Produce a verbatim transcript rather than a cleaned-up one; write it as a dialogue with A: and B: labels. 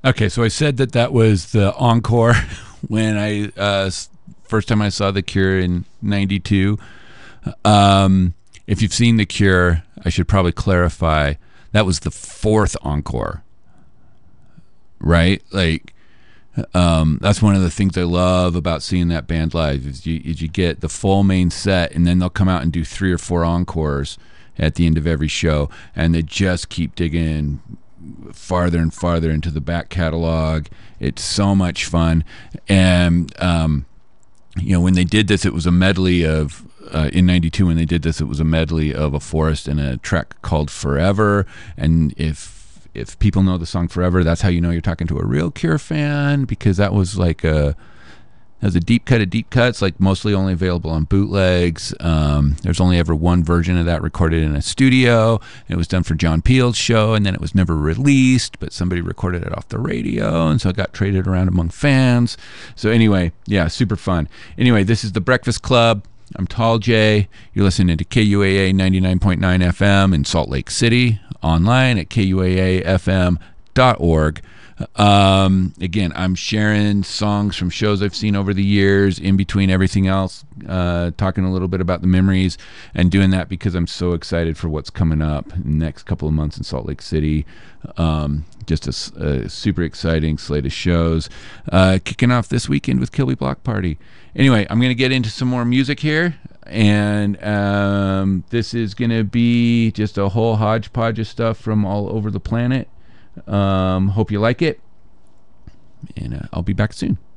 A: Okay, so I said that that was the encore when I uh, first time I saw The Cure in ninety-two. Um, if you've seen The Cure, I should probably clarify that was the fourth encore, right? Like, um, that's one of the things I love about seeing that band live is you, is you get the full main set, and then they'll come out and do three or four encores at the end of every show, and they just keep digging farther and farther into the back catalog. It's so much fun. And um you know, when they did this, it was a medley of uh, in ninety-two when they did this, it was a medley of A Forest and a track called Forever. And if if people know the song Forever, that's how you know you're talking to a real Cure fan, because that was like a Has a deep cut of deep cuts, like mostly only available on bootlegs. Um, there's only ever one version of that recorded in a studio. It was done for John Peel's show, and then it was never released, but somebody recorded it off the radio, and so it got traded around among fans. So anyway, yeah, super fun. Anyway, this is The Breakfast Club. I'm Tall J. You're listening to K U A A ninety-nine point nine F M in Salt Lake City, online at K U A A F M dot org. Um, again, I'm sharing songs from shows I've seen over the years in between everything else, uh, talking a little bit about the memories, and doing that because I'm so excited for what's coming up in the next couple of months in Salt Lake City. Um, just a, a super exciting slate of shows, uh, kicking off this weekend with Kilby Block Party. Anyway, I'm going to get into some more music here, and um, this is going to be just a whole hodgepodge of stuff from all over the planet. Um, hope you like it, and uh, I'll be back soon.